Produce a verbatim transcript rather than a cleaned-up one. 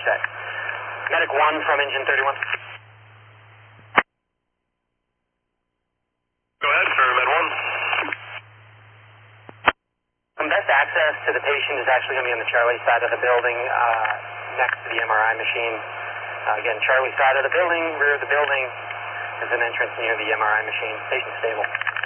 check. Medic one from engine thirty-one. Go ahead, sir, Med one. Um, best access to the patient is actually going to be on the Charlie side of the building, uh, next to the M R I machine. Uh, again, Charlie side of the building, rear of the building is an entrance near the M R I machine. Patient stable.